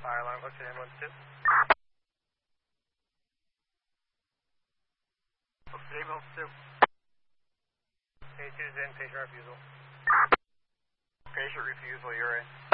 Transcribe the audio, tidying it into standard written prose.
Fire alarm, question in 1-2. Stable 2. A2's in, patient refusal. Patient refusal, you're in.